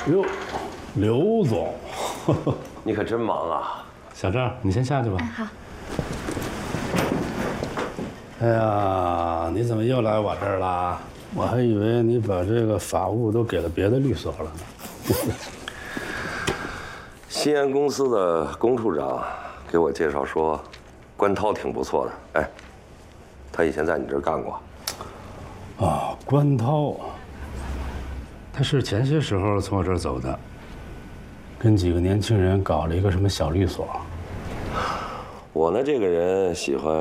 哟，刘总， 你可真忙啊！ 小郑，你先下去吧。 好。 哎呀，你怎么又来我这儿啦？我还以为你把这个法务都给了别的律所了呢。 西安公司的龚处长给我介绍说，关涛挺不错的。哎，他以前在你这儿干过。 啊，关涛，他是前些时候从我这儿走的，跟几个年轻人搞了一个什么小律所。 我呢，这个人喜欢